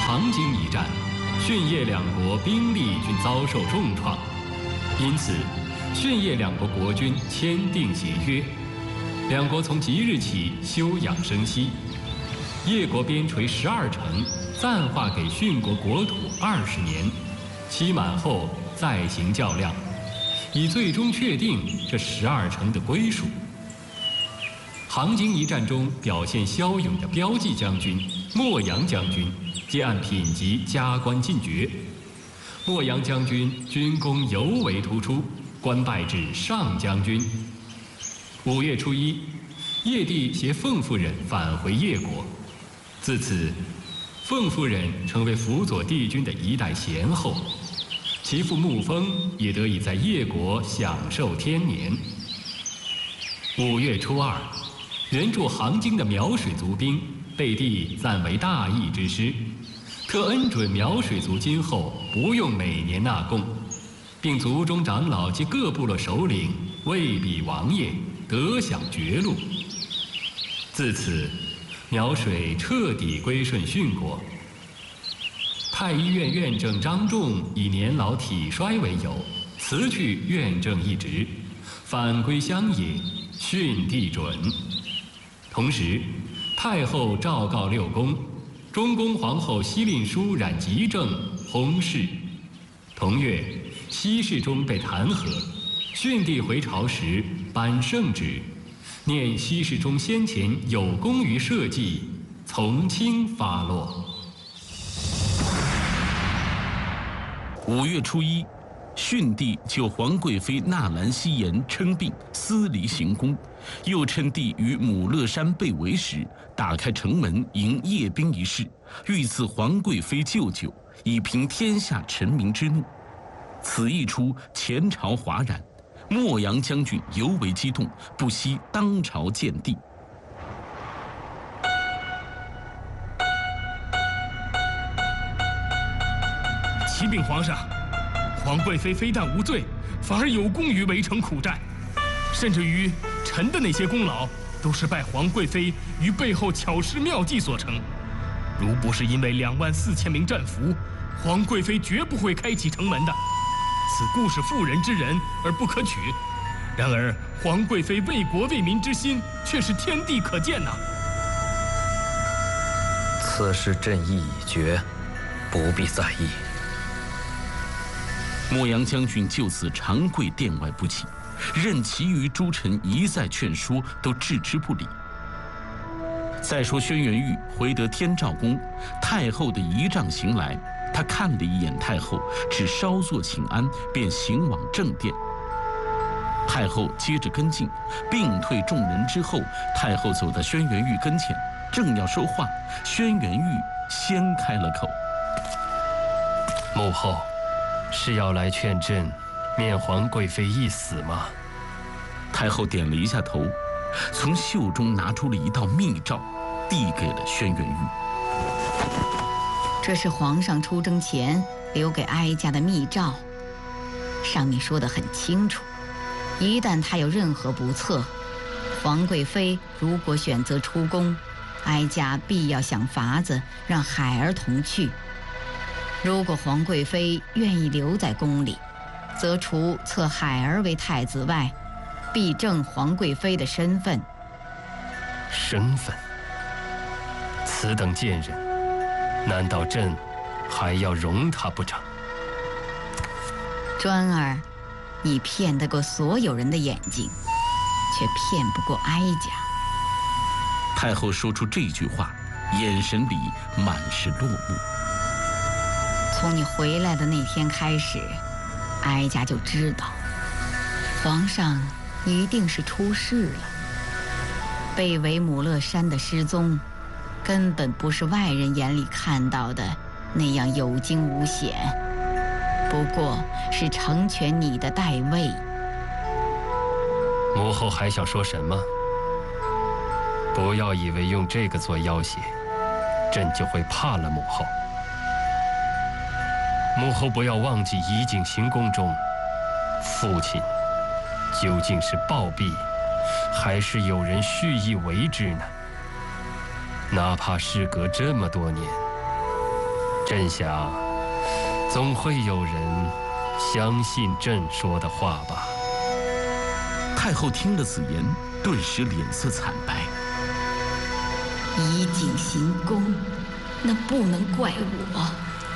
杭津一战，训叶两国兵力均遭受重创，因此训叶两国国君签订协约，两国从即日起休养生息。叶国边陲12城暂划给训国国土20年，期满后再行较量，以最终确定这12城的归属。杭津一战中表现骁勇的骠骑将军莫阳将军，皆按品级加官进爵。莫阳将军军功尤为突出，官拜至上将军。5月初1，叶帝携凤夫人返回叶国，自此，凤夫人成为辅佐帝君的一代贤后，其父穆封也得以在叶国享受天年。5月初2，援助杭津的苗水族兵被帝赞为大义之师，特恩准苗水族今后不用每年纳贡，并族中长老及各部落首领位比王爷，得享爵禄。自此，苗水彻底归顺训国。太医院院正张仲以年老体衰为由，辞去院正一职，返归乡野，训帝准。同时，太后诏告6宫，中宫皇后西令书染疾症，薨逝。同月，西世宗被弹劾，训帝回朝时颁圣旨，念西世宗先前有功于社稷，从轻发落。 5月初1，训帝就皇贵妃纳兰希颜称病，司离行宫，又称帝于母乐山被围时，打开城门迎夜兵一事，欲赐皇贵妃舅舅，以平天下臣民之怒。此一出，前朝哗然，莫阳将军尤为激动，不惜当朝见帝。 启禀皇上，皇贵妃非但无罪，反而有功于围城苦战，甚至于臣的那些功劳，都是拜皇贵妃于背后巧施妙计所成。如不是因为24000名战俘，皇贵妃绝不会开启城门的。此故是妇人之仁而不可取。然而皇贵妃为国为民之心，却是天地可见呐。 此事朕意已决，不必在意。 莫阳将军就此长跪殿外不起，任其余诸臣一再劝说，都置之不理。再说轩辕玉回得天照宫，太后的仪仗行来，他看了一眼太后，只稍作请安，便行往正殿。太后接着跟进，并退众人之后，太后走到轩辕玉跟前，正要说话，轩辕玉先开了口：“ 母后，是要来劝朕免皇贵妃一死吗？” 太后点了一下头，从袖中拿出了一道密诏，递给了轩辕玉。 这是皇上出征前留给哀家的密诏，上面说得很清楚，一旦他有任何不测，皇贵妃如果选择出宫，哀家必要想法子让海儿同去。如果皇贵妃愿意留在宫里，则除册海儿为太子外，必正皇贵妃的身份。 身份？此等贱人，难道朕还要容他不成？ 专儿，你骗得过所有人的眼睛，却骗不过哀家。 太后说出这句话，眼神里满是落寞。 从你回来的那天开始，哀家就知道，皇上一定是出事了。被围母乐山的失踪，根本不是外人眼里看到的那样有惊无险，不过是成全你的代位。 母后还想说什么？不要以为用这个做要挟，朕就会怕了母后。母后不要忘记怡景行宫中，父亲究竟是暴毙，还是有人蓄意为之呢？哪怕事隔这么多年， 朕想，总会有人相信朕说的话吧。 太后听了此言，顿时脸色惨白。 以景行功，那不能怪我。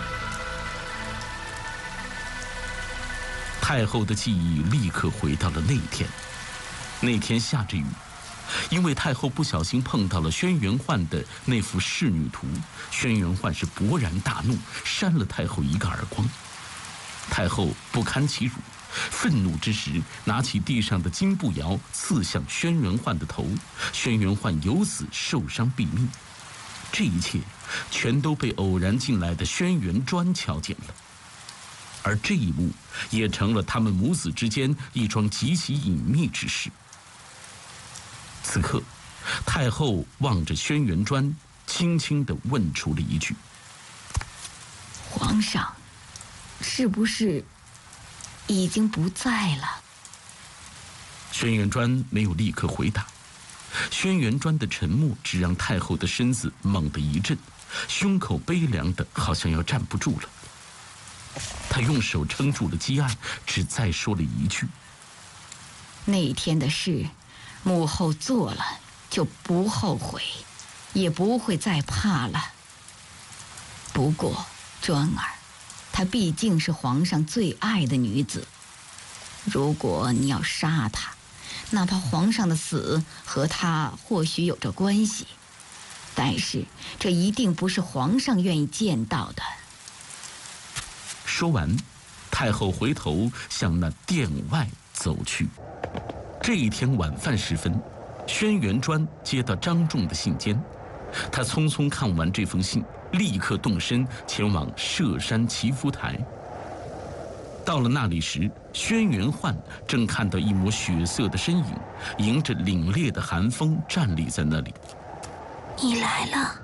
太后的记忆立刻回到了那天。那天下着雨，因为太后不小心碰到了轩辕焕的那幅仕女图，轩辕焕是勃然大怒，扇了太后一个耳光。太后不堪其辱，愤怒之时，拿起地上的金步摇刺向轩辕焕的头，轩辕焕由此受伤毙命。这一切全都被偶然进来的轩辕专瞧见了，而这一幕也成了他们母子之间一桩极其隐秘之事。此刻，太后望着轩辕专，轻轻地问出了一句：“ 皇上，是不是已经不在了？” 轩辕专没有立刻回答。轩辕专的沉默只让太后的身子猛地一震，胸口悲凉的好像要站不住了。他用手撑住了积案，只再说了一句：“ 那天的事，母后做了就不后悔，也不会再怕了。不过专儿，她毕竟是皇上最爱的女子，如果你要杀她，哪怕皇上的死和她或许有着关系，但是这一定不是皇上愿意见到的。” 说完，太后回头向那殿外走去。这一天晚饭时分，轩辕专接到张仲的信笺，他匆匆看完这封信，立刻动身前往舍山祈福台。到了那里时，轩辕焕正看到一抹血色的身影，迎着凛冽的寒风站立在那里。 你来了。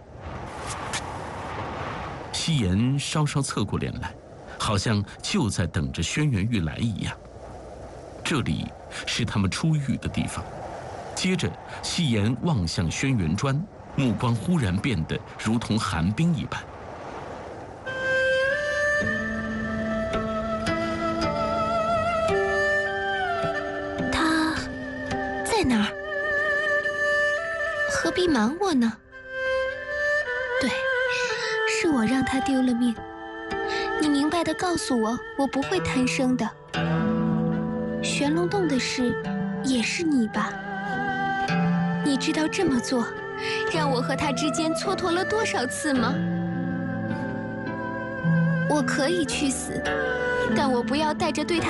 夕颜稍稍侧过脸来，好像就在等着轩辕玉来一样。这里是他们出狱的地方。接着，夕颜望向轩辕专，目光忽然变得如同寒冰一般。 他在哪儿？何必瞒我呢？对，是我让他丢了命。你明白地告诉我，我不会贪生的。玄龙洞的事也是你吧？你知道这么做让我和他之间蹉跎了多少次吗？我可以去死，但我不要带着对他